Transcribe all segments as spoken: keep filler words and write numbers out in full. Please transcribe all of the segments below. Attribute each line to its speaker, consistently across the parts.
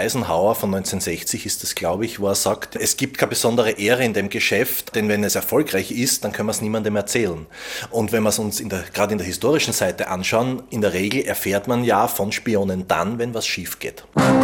Speaker 1: Eisenhower von neunzehnhundertsechzig ist das, glaube ich, wo er sagt, es gibt keine besondere Ehre in dem Geschäft, denn wenn es erfolgreich ist, dann können wir es niemandem erzählen. Und wenn wir es uns in der, gerade in der historischen Seite anschauen, in der Regel erfährt man ja von Spionen dann, wenn was schief geht.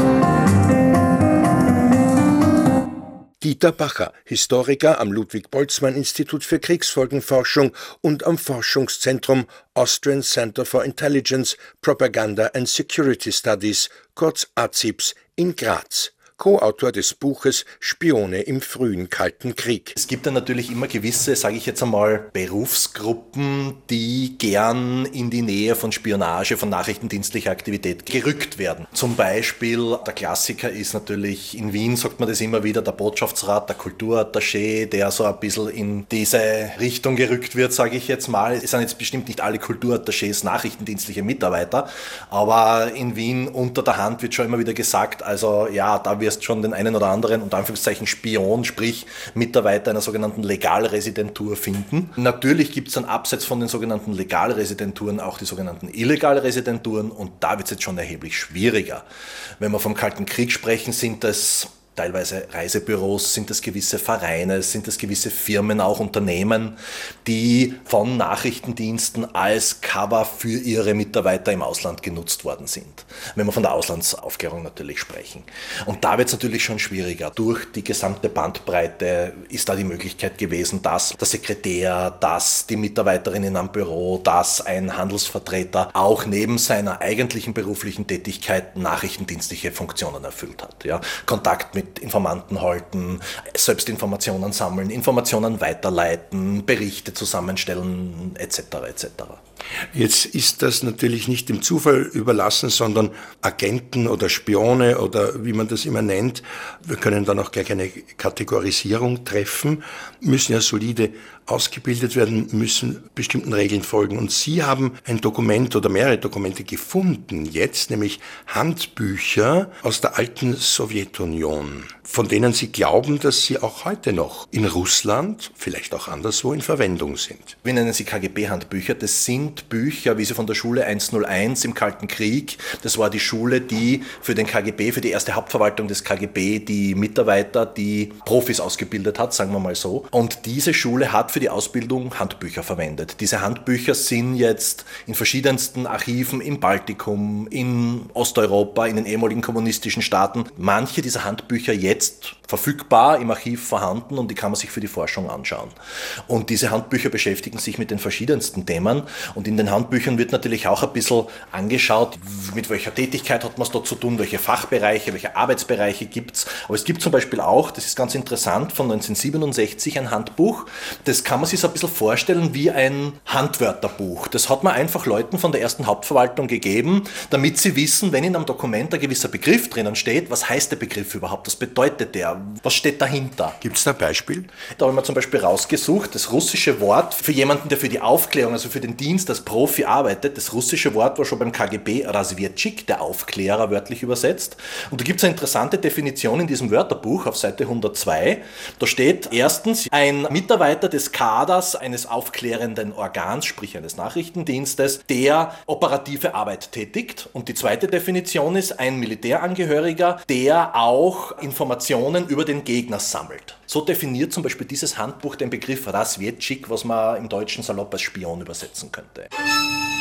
Speaker 2: Dieter Bacher, Historiker am Ludwig-Boltzmann-Institut für Kriegsfolgenforschung und am Forschungszentrum Austrian Center for Intelligence, Propaganda and Security Studies, kurz A C I P S, in Graz. Co-Autor des Buches Spione im frühen Kalten Krieg.
Speaker 1: Es gibt dann natürlich immer gewisse, sage ich jetzt einmal, Berufsgruppen, die gern in die Nähe von Spionage, von nachrichtendienstlicher Aktivität gerückt werden. Zum Beispiel, der Klassiker ist natürlich, in Wien sagt man das immer wieder, der Botschaftsrat, der Kulturattaché, der so ein bisschen in diese Richtung gerückt wird, sage ich jetzt mal. Es sind jetzt bestimmt nicht alle Kulturattachés nachrichtendienstliche Mitarbeiter, aber in Wien unter der Hand wird schon immer wieder gesagt, also ja, da wirst schon den einen oder anderen, unter Anführungszeichen, Spion, sprich Mitarbeiter einer sogenannten Legalresidentur finden. Natürlich gibt es dann abseits von den sogenannten Legalresidenturen auch die sogenannten Illegalresidenturen und da wird es jetzt schon erheblich schwieriger. Wenn wir vom Kalten Krieg sprechen, sind das teilweise Reisebüros, sind das gewisse Vereine, sind das gewisse Firmen, auch Unternehmen, die von Nachrichtendiensten als Cover für ihre Mitarbeiter im Ausland genutzt worden sind. Wenn wir von der Auslandsaufklärung natürlich sprechen. Und da wird es natürlich schon schwieriger. Durch die gesamte Bandbreite ist da die Möglichkeit gewesen, dass der Sekretär, dass die Mitarbeiterin in einem Büro, dass ein Handelsvertreter auch neben seiner eigentlichen beruflichen Tätigkeit nachrichtendienstliche Funktionen erfüllt hat. Ja? Kontakt mit mit Informanten halten, selbst Informationen sammeln, Informationen weiterleiten, Berichte zusammenstellen, et cetera et cetera.
Speaker 2: Jetzt ist das natürlich nicht dem Zufall überlassen, sondern Agenten oder Spione oder wie man das immer nennt, wir können dann auch gleich eine Kategorisierung treffen, müssen ja solide ausgebildet werden, müssen bestimmten Regeln folgen. Und Sie haben ein Dokument oder mehrere Dokumente gefunden, jetzt nämlich Handbücher aus der alten Sowjetunion, von denen Sie glauben, dass sie auch heute noch in Russland, vielleicht auch anderswo, in Verwendung sind.
Speaker 1: Wir nennen sie K G B-Handbücher. Das sind Bücher, wie sie von der Schule hunderteins im Kalten Krieg, das war die Schule, die für den K G B, für die erste Hauptverwaltung des K G B, die Mitarbeiter, die Profis ausgebildet hat, sagen wir mal so. Und diese Schule hat für die Ausbildung Handbücher verwendet. Diese Handbücher sind jetzt in verschiedensten Archiven im Baltikum, in Osteuropa, in den ehemaligen kommunistischen Staaten. Manche dieser Handbücher jetzt verfügbar im Archiv vorhanden und die kann man sich für die Forschung anschauen. Und diese Handbücher beschäftigen sich mit den verschiedensten Themen und in den Handbüchern wird natürlich auch ein bisschen angeschaut, mit welcher Tätigkeit hat man es da zu tun, welche Fachbereiche, welche Arbeitsbereiche gibt es. Aber es gibt zum Beispiel auch, das ist ganz interessant, von neunzehnhundertsiebenundsechzig ein Handbuch, das kann man sich so ein bisschen vorstellen wie ein Handwörterbuch. Das hat man einfach Leuten von der ersten Hauptverwaltung gegeben, damit sie wissen, wenn in einem Dokument ein gewisser Begriff drinnen steht, was heißt der Begriff überhaupt, was bedeutet der, was steht dahinter.
Speaker 2: Gibt es da ein Beispiel?
Speaker 1: Da habe ich mir zum Beispiel rausgesucht, das russische Wort für jemanden, der für die Aufklärung, also für den Dienst als Profi arbeitet, das russische Wort war schon beim K G B Razvedchik, der Aufklärer wörtlich übersetzt. Und da gibt es eine interessante Definition in diesem Wörterbuch auf Seite hundertzwei. Da steht erstens ein Mitarbeiter des Kaders eines aufklärenden Organs, sprich eines Nachrichtendienstes, der operative Arbeit tätigt. Und die zweite Definition ist ein Militärangehöriger, der auch Informationen über den Gegner sammelt. So definiert zum Beispiel dieses Handbuch den Begriff Razvedchik, was man im Deutschen salopp als Spion übersetzen könnte.